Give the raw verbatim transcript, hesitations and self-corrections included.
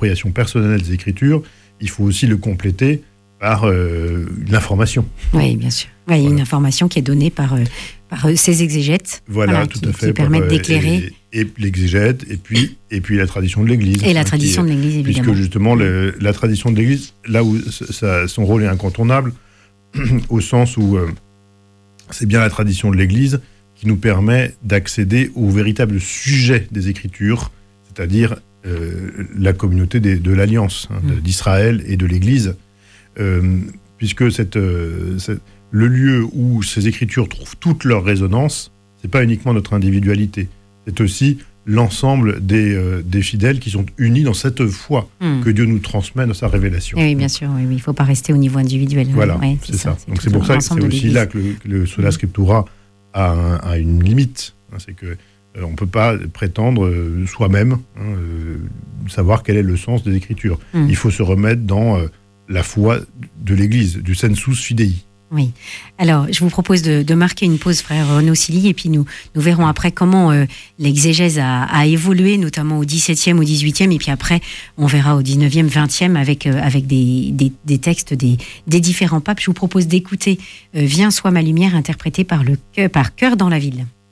l'appropriation personnelle des Écritures, il faut aussi le compléter par euh, une information. Oui, bien sûr. Oui, voilà. Une information qui est donnée par, euh, par euh, ces exégètes. Voilà, voilà tout qui, à fait. Qui permettent par, d'éclairer. Et, et l'exégète, et puis, et puis la tradition de l'Église. Et la tradition qui, de l'Église, évidemment. Puisque justement, le, la tradition de l'Église, là où ça, son rôle est incontournable, au sens où euh, c'est bien la tradition de l'Église qui nous permet d'accéder au véritable sujet des Écritures, c'est-à-dire euh, la communauté des, de l'Alliance, hein, mmh. d'Israël et de l'Église, euh, puisque cette, euh, cette, le lieu où ces Écritures trouvent toute leur résonance, c'est pas uniquement notre individualité, c'est aussi l'ensemble des, euh, des fidèles qui sont unis dans cette foi mmh. que Dieu nous transmet dans sa révélation. Et oui, bien sûr, oui, oui. Il ne faut pas rester au niveau individuel. Voilà, ouais, c'est, c'est ça. ça. C'est Donc c'est pour ça que c'est aussi là que le, que le Sola Scriptura a, un, a une limite. C'est que euh, on ne peut pas prétendre euh, soi-même hein, euh, savoir quel est le sens des Écritures. Mmh. Il faut se remettre dans euh, la foi de l'Église, du sensus fidei. Oui. Alors, je vous propose de, de marquer une pause, frère Renaud Silly, et puis nous, nous verrons après comment euh, l'exégèse a, a évolué, notamment au dix-septième, au dix-huitième, et puis après, on verra au dix-neuvième, vingtième, avec, euh, avec des, des, des textes des, des différents papes. Je vous propose d'écouter euh, « Viens, sois ma lumière » interprété par, le, par Chœur dans la ville.